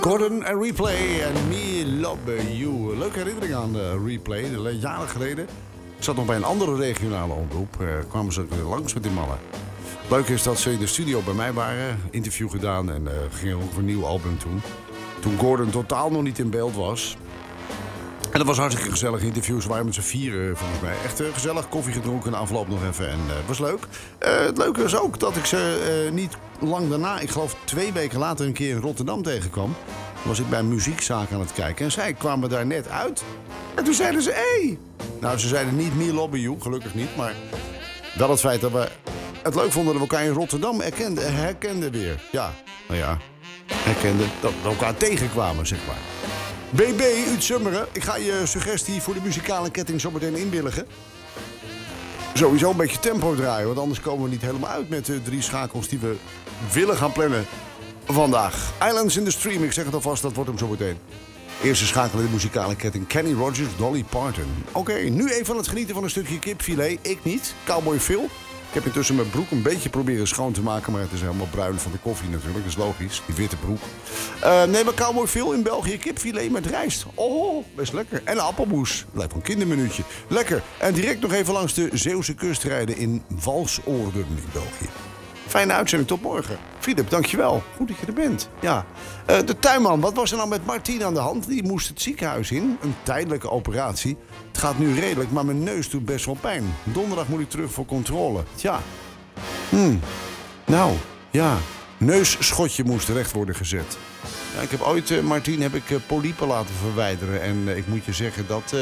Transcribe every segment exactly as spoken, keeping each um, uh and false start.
Gordon en Replay en Me Love You. Leuke herinnering aan de Replay. Jaren geleden. Ik zat nog bij een andere regionale omroep. Uh, kwamen ze weer langs met die mannen. Leuk is dat ze in de studio bij mij waren. Interview gedaan en uh, gingen ook voor een nieuw album toen. Toen Gordon totaal nog niet in beeld was. En dat was hartstikke gezellig. Interviews waren met z'n vieren volgens mij. Echt uh, gezellig. Koffie gedronken, afloop nog even. En het uh, was leuk. Uh, het leuke is ook dat ik ze uh, niet lang daarna, ik geloof twee weken later, een keer in Rotterdam tegenkwam. Toen was ik bij een muziekzaak aan het kijken. En zij kwamen daar net uit. En toen zeiden ze, hé. Hey. Nou, ze zeiden niet Me Love You, gelukkig niet. Maar wel het feit dat we het leuk vonden dat we elkaar in Rotterdam herkenden, herkenden weer. Ja, nou ja, herkenden. Dat we elkaar tegenkwamen, zeg maar. B B uit Zummeren, ik ga je suggestie voor de muzikale ketting zo meteen inwilligen. Sowieso een beetje tempo draaien, want anders komen we niet helemaal uit met de drie schakels die we willen gaan plannen vandaag. Islands in the Stream, ik zeg het alvast, dat wordt hem zo meteen. Eerste schakel in de muzikale ketting, Kenny Rogers, Dolly Parton. Oké, okay, nu even aan het genieten van een stukje kipfilet. Ik niet, Cowboy Phil. Ik heb intussen mijn broek een beetje proberen schoon te maken, maar het is helemaal bruin van de koffie natuurlijk. Dat is logisch, die witte broek. Uh, nee, maar Cowboy Phil in België, kipfilet met rijst. Oh, best lekker. En een appelmoes. Lijkt wel een kindermenuutje. Lekker. En direct nog even langs de Zeeuwse kust rijden in Valsoorden in België. Fijne uitzending, tot morgen. Philip, dankjewel. Goed dat je er bent. Ja. Uh, de tuinman, wat was er nou met Martien aan de hand? Die moest het ziekenhuis in. Een tijdelijke operatie. Het gaat nu redelijk, maar mijn neus doet best wel pijn. Donderdag moet ik terug voor controle. Tja. Hmm. Nou, ja. Neusschotje moest terecht worden gezet. Ja, ik heb ooit, uh, Martien, heb ik uh, polypen laten verwijderen. En uh, ik moet je zeggen, dat... Uh,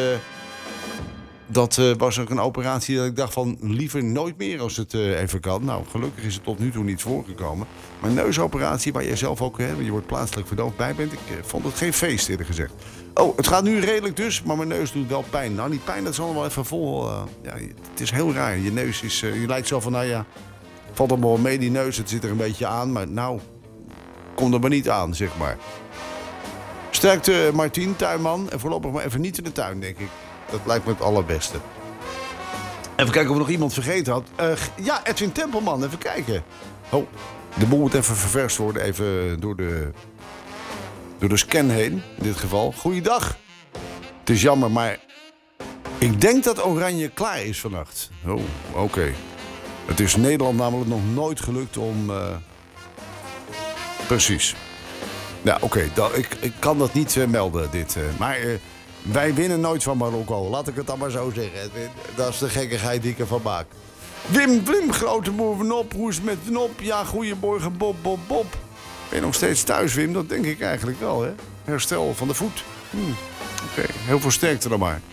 Dat uh, was ook een operatie dat ik dacht van liever nooit meer als het uh, even kan. Nou, gelukkig is het tot nu toe niet voorgekomen. Maar een neusoperatie waar jij zelf ook, hè, je wordt plaatselijk verdoofd bij bent. Ik uh, vond het geen feest eerder gezegd. Oh, het gaat nu redelijk dus, maar mijn neus doet wel pijn. Nou, die pijn, dat is allemaal even vol. Uh, ja, het is heel raar. Je neus is, uh, je lijkt zo van, nou ja, valt allemaal mee die neus. Het zit er een beetje aan, maar nou, komt er maar niet aan, zeg maar. Sterkte, Martien, tuinman. En voorlopig maar even niet in de tuin, denk ik. Dat lijkt me het allerbeste. Even kijken of ik nog iemand vergeten had. Uh, ja, Edwin Tempelman, even kijken. Oh, de boel moet even ververst worden. Even door de, door de scan heen, in dit geval. Goeiedag. Het is jammer, maar ik denk dat Oranje klaar is vannacht. Oh, oké. Okay. Het is Nederland namelijk nog nooit gelukt om... Uh... Precies. Ja, oké. Okay. Ik, ik kan dat niet uh, melden, dit. Uh, maar... Uh, Wij winnen nooit van Marokko, laat ik het dan maar zo zeggen. Dat is de gekkigheid die ik ervan maak. Wim, Wim, grote bovenop, hoe is het met Nop? Ja, goeiemorgen, Bob, Bob, Bob. Ben je nog steeds thuis, Wim? Dat denk ik eigenlijk wel, hè? Herstel van de voet. Hmm. Oké, okay. Heel veel sterkte dan maar.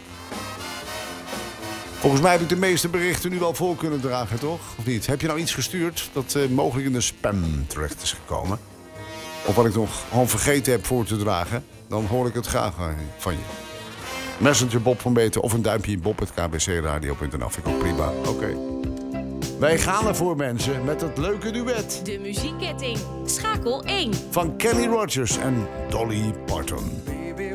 Volgens mij heb ik de meeste berichten nu wel voor kunnen dragen, toch? Of niet? Heb je nou iets gestuurd dat uh, mogelijk in de spam terecht is gekomen? Of wat ik nog gewoon vergeten heb voor te dragen? Dan hoor ik het graag van je. Messenger Bob van Beter of een duimpje in bob punt k b c radio punt n l. Vind ik ook prima. Oké. Okay. Wij gaan ervoor, mensen, met het leuke duet. De muziekketting. Schakel één. Van Kenny Rogers en Dolly Parton.